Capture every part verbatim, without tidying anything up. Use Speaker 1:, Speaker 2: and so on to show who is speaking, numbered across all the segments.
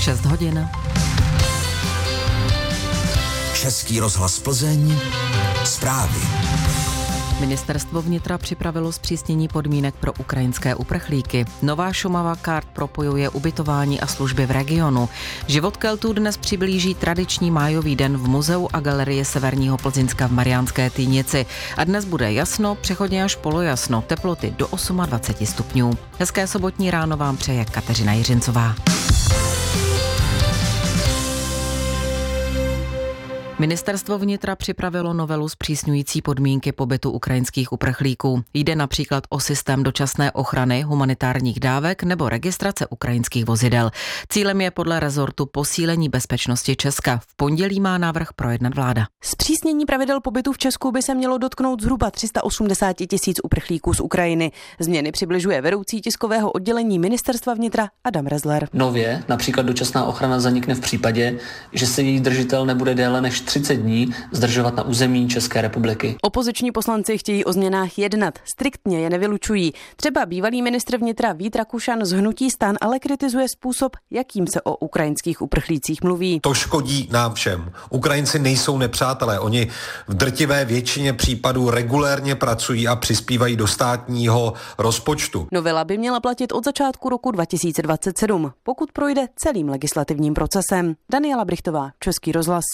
Speaker 1: šest hodin.
Speaker 2: Český rozhlas Plzeň, zprávy.
Speaker 1: Ministerstvo vnitra připravilo zpřísnění podmínek pro ukrajinské uprchlíky. Nová Šumava Card propojuje ubytování a služby v regionu. Život Keltů dnes přiblíží tradiční májový den v muzeu a galerii Severního Plzeňska v Mariánské Týnici. A dnes bude jasno, přechodně až polojasno, teploty do dvacet osm stupňů. Hezké sobotní ráno vám přeje Kateřina Jiřincová. Ministerstvo vnitra připravilo novelu zpřísňující podmínky pobytu ukrajinských uprchlíků. Jde například o systém dočasné ochrany, humanitárních dávek nebo registrace ukrajinských vozidel. Cílem je podle rezortu posílení bezpečnosti Česka. V pondělí má návrh projednat vláda.
Speaker 3: Zpřísnění pravidel pobytu v Česku by se mělo dotknout zhruba tři sta osmdesát tisíc uprchlíků z Ukrajiny. Změny přibližuje vedoucí tiskového oddělení Ministerstva vnitra Adam Rezler.
Speaker 4: Nově například dočasná ochrana zanikne v případě, že se její držitel nebude déle než třicet dní zdržovat na území České republiky.
Speaker 3: Opoziční poslanci chtějí o změnách jednat, striktně je nevylučují. Třeba bývalý ministr vnitra Vít Rakušan z hnutí STAN ale kritizuje způsob, jakým se o ukrajinských uprchlících mluví.
Speaker 5: To škodí nám všem. Ukrajinci nejsou nepřátelé, oni v drtivé většině případů regulérně pracují a přispívají do státního rozpočtu.
Speaker 3: Novela by měla platit od začátku roku dva tisíce dvacet sedm, pokud projde celým legislativním procesem. Daniela Brichtová, Český rozhlas.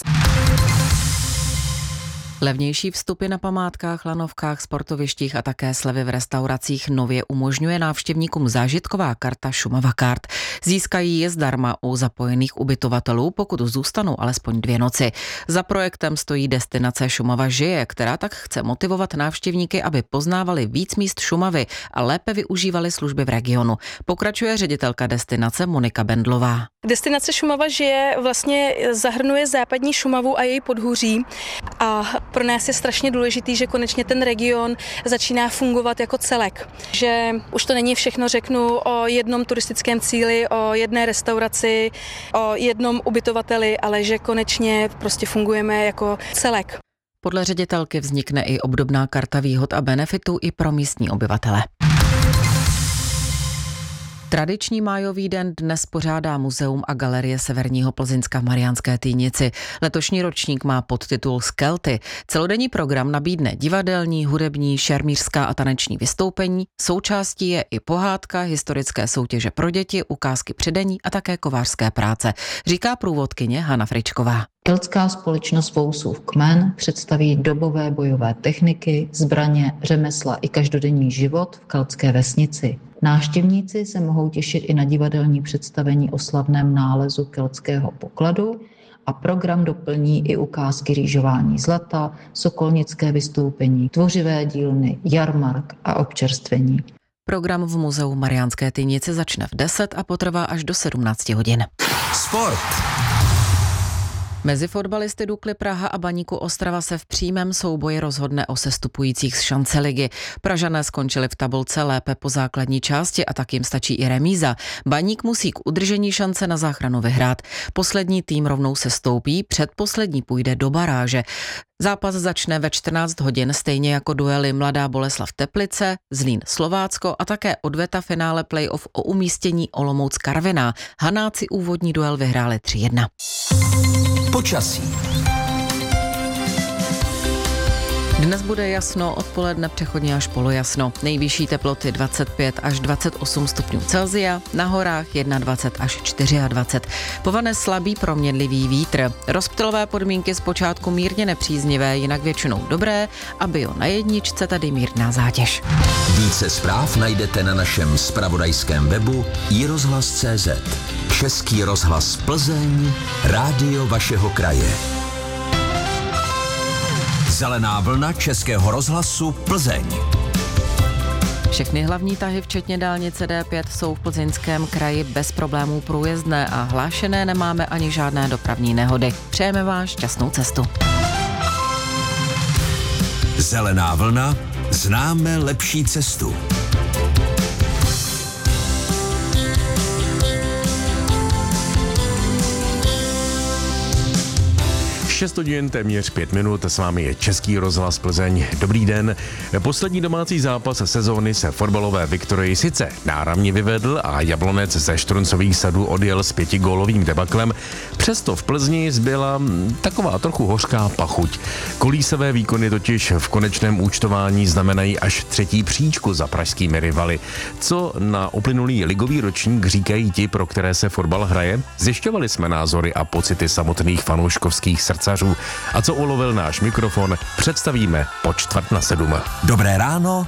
Speaker 1: Levnější vstupy na památkách, lanovkách, sportovištích a také slevy v restauracích nově umožňuje návštěvníkům zážitková karta Šumava Card. Získají je zdarma u zapojených ubytovatelů, pokud zůstanou alespoň dvě noci. Za projektem stojí destinace Šumava žije, která tak chce motivovat návštěvníky, aby poznávali víc míst Šumavy a lépe využívali služby v regionu. Pokračuje ředitelka destinace Monika Bendlová.
Speaker 6: Destinace Šumava žije vlastně zahrnuje západní Šumavu a její podhůří a pro nás je strašně důležitý, že konečně ten region začíná fungovat jako celek. Že už to není všechno, řeknu, o jednom turistickém cíli, o jedné restauraci, o jednom ubytovateli, ale že konečně prostě fungujeme jako celek.
Speaker 1: Podle ředitelky vznikne i obdobná karta výhod a benefitů i pro místní obyvatele. Tradiční májový den dnes pořádá muzeum a galerie Severního Plzeňska v Mariánské Týnici. Letošní ročník má podtitul Skelty. Celodenní program nabídne divadelní, hudební, šermířská a taneční vystoupení. Součástí je i pohádka, historické soutěže pro děti, ukázky předení a také kovářské práce, říká průvodkyně Hana Fričková.
Speaker 7: Keltská společnost Vousův kmen představí dobové bojové techniky, zbraně, řemesla i každodenní život v keltské vesnici. Návštěvníci se mohou těšit i na divadelní představení o slavném nálezu keltského pokladu a program doplní i ukázky rýžování zlata, sokolnické vystoupení, tvořivé dílny, jarmark a občerstvení.
Speaker 1: Program v muzeu Mariánské Týnici začne v deset a potrvá až do sedmnáct hodin.
Speaker 2: Sport.
Speaker 1: Mezi fotbalisty Dukly Praha a Baníku Ostrava se v přímém souboji rozhodne o sestupujících z šance ligy. Pražané skončili v tabulce lépe po základní části a tak jim stačí i remíza. Baník musí k udržení šance na záchranu vyhrát. Poslední tým rovnou sestoupí, předposlední půjde do baráže. Zápas začne ve čtrnáct hodin, stejně jako duely Mladá Boleslav Teplice, Zlín Slovácko a také odveta finále playoff o umístění Olomouc Karviná. Hanáci úvodní duel vyhráli tři jedna.
Speaker 2: Počasí.
Speaker 1: Dnes bude jasno, odpoledne přechodně až polojasno. Nejvyšší teploty dvacet pět až dvacet osm stupňů Celsia, na horách dvacet jedna až dvacet čtyři. Povane slabý proměnlivý vítr. Rozptylové podmínky zpočátku mírně nepříznivé, jinak většinou dobré a bio na jedničce tady mírná zátěž.
Speaker 2: Více zpráv najdete na našem zpravodajském webu i rozhlas tečka cé zet. Český rozhlas Plzeň, rádio vašeho kraje. Zelená vlna Českého rozhlasu Plzeň.
Speaker 1: Všechny hlavní tahy, včetně dálnice D pět, jsou v Plzeňském kraji bez problémů průjezdné a hlášené nemáme ani žádné dopravní nehody. Přejeme vám šťastnou cestu.
Speaker 2: Zelená vlna, známe lepší cestu.
Speaker 8: šest hodin, téměř pět minut, s vámi je Český rozhlas Plzeň. Dobrý den. Poslední domácí zápas sezóny se fotbalové Viktorii sice náramně vyvedl a Jablonec ze Štruncových sadů odjel s pětigólovým debaklem, přesto v Plzni zbyla taková trochu hořká pachuť. Kolísavé výkony totiž v konečném účtování znamenají až třetí příčku za pražskými rivaly. Co na uplynulý ligový ročník říkají ti, pro které se fotbal hraje? Zjišťovali jsme názory a pocity samotných fanouškovských srdcařů. A co ulovil náš mikrofon, představíme po čtvrt na sedm.
Speaker 2: Dobré ráno